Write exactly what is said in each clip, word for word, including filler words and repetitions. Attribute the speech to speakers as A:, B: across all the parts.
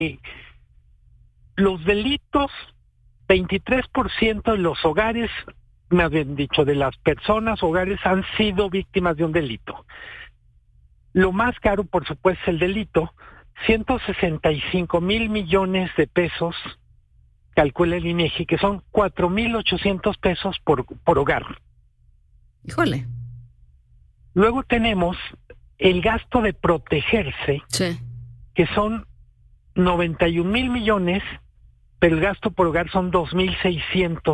A: los delitos, veintitrés por ciento de los hogares, me habían dicho, de las personas, hogares, han sido víctimas de un delito. Lo más caro, por supuesto, es el delito, ciento sesenta y cinco mil millones de pesos, calcula el INEGI, que son cuatro mil ochocientos pesos por, por hogar.
B: Híjole.
A: Luego tenemos el gasto de protegerse,
B: sí.
A: que son noventa y un mil millones, pero el gasto por hogar son dos mil seiscientos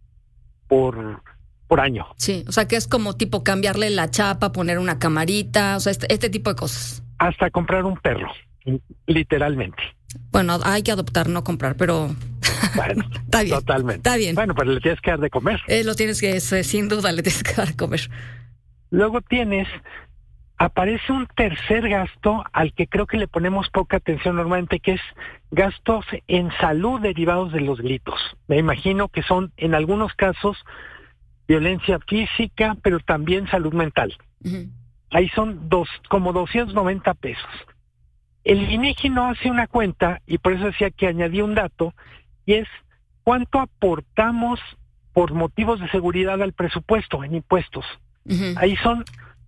A: por, por año.
B: Sí, o sea que es como tipo cambiarle la chapa, poner una camarita, o sea, este, este tipo de cosas.
A: Hasta comprar un perro, literalmente.
B: Bueno, hay que adoptar, no comprar, pero...
A: Bueno,
B: está bien.
A: Totalmente.
B: Está bien.
A: Bueno, pero le tienes que dar de comer.
B: Eh, lo tienes que, sin duda, le tienes que dar de comer.
A: Luego tienes, aparece un tercer gasto al que creo que le ponemos poca atención normalmente, que es gastos en salud derivados de los delitos. Me imagino que son, en algunos casos, violencia física, pero también salud mental. Uh-huh. Ahí son dos, como doscientos noventa pesos. El INEGI no hace una cuenta, y por eso decía que añadí un dato, y es cuánto aportamos por motivos de seguridad al presupuesto en impuestos. Uh-huh. Ahí son,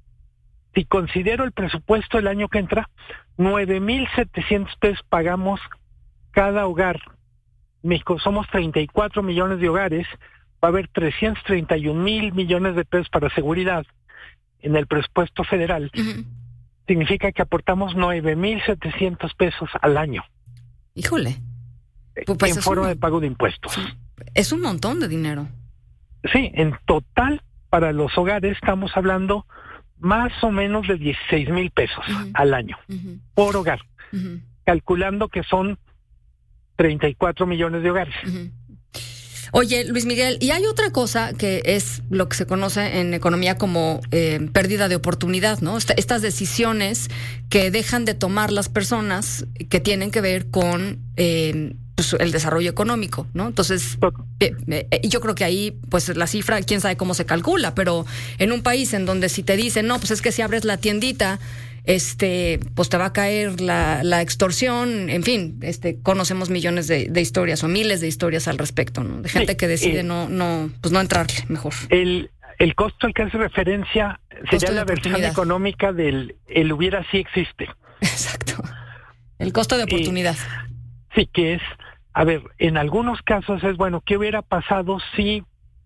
A: si considero el presupuesto del año que entra, nueve mil setecientos pesos pagamos cada hogar. México somos treinta y cuatro millones de hogares, va a haber trescientos treinta y un mil millones de pesos para seguridad en el presupuesto federal. Uh-huh. Significa que aportamos nueve mil setecientos pesos al año.
B: Híjole.
A: Pues en forma un... de pago de impuestos.
B: Sí. Es un montón de dinero.
A: Sí, en total para los hogares estamos hablando más o menos de dieciséis mil pesos uh-huh. al año uh-huh. por hogar, uh-huh. calculando que son treinta y cuatro millones de hogares.
B: Uh-huh. Oye, Luis Miguel, y hay otra cosa que es lo que se conoce en economía como eh, pérdida de oportunidad, ¿no? Esta, estas decisiones que dejan de tomar las personas que tienen que ver con eh, pues, el desarrollo económico, ¿no? Entonces, eh, eh, yo creo que ahí, pues la cifra, quién sabe cómo se calcula, pero en un país en donde si te dicen, no, pues es que si abres la tiendita, este, pues te va a caer la, la extorsión, en fin, este, conocemos millones de, de historias o miles de historias al respecto, ¿no? De gente sí, que decide eh, no, no, pues no entrarle mejor.
A: El, el costo al que hace referencia sería la versión económica del el hubiera sí existe.
B: Exacto. El costo de oportunidad.
A: Eh, sí, que es, a ver, en algunos casos es, bueno, ¿qué hubiera pasado si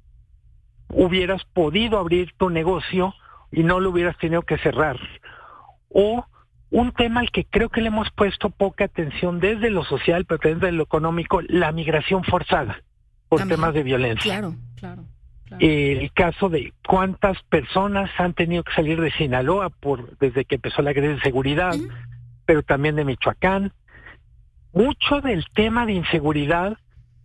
A: hubieras podido abrir tu negocio y no lo hubieras tenido que cerrar? O un tema al que creo que le hemos puesto poca atención desde lo social, pero también desde lo económico, la migración forzada por También. temas de violencia.
B: Claro, claro, claro.
A: El caso de cuántas personas han tenido que salir de Sinaloa por desde que empezó la crisis de seguridad, uh-huh. pero también de Michoacán. Mucho del tema de inseguridad,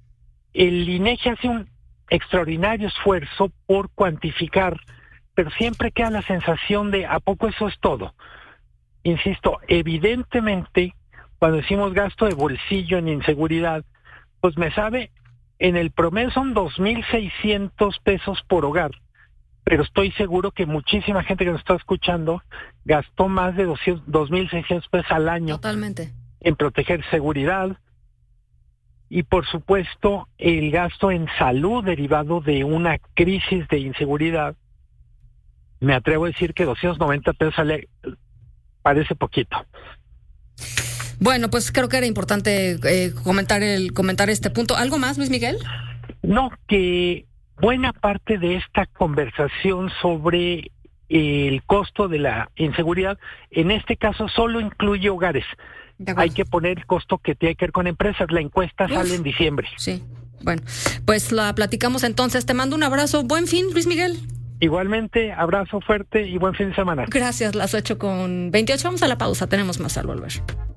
A: el INEGI hace un extraordinario esfuerzo por cuantificar, pero siempre queda la sensación de ¿a poco eso es todo? Insisto, evidentemente, cuando decimos gasto de bolsillo en inseguridad, pues me sabe, en el promedio son dos mil seiscientos pesos por hogar, pero estoy seguro que muchísima gente que nos está escuchando gastó más de dos mil seiscientos pesos al año.
B: Totalmente.
A: En proteger seguridad y, por supuesto, el gasto en salud derivado de una crisis de inseguridad. Me atrevo a decir que doscientos noventa pesos al parece poquito.
B: Bueno, pues creo que era importante eh, comentar el comentar este punto. ¿Algo más, Luis Miguel?
A: No, que buena parte de esta conversación sobre el costo de la inseguridad, en este caso solo incluye hogares. Hay que poner el costo que tiene que ver con empresas. La encuesta Uf, sale en diciembre.
B: Sí, bueno, pues la platicamos entonces. Te mando un abrazo. Buen fin, Luis Miguel.
A: Igualmente, abrazo fuerte y buen fin de semana.
B: Gracias, las ocho con veintiocho. Vamos a la pausa, tenemos más al volver.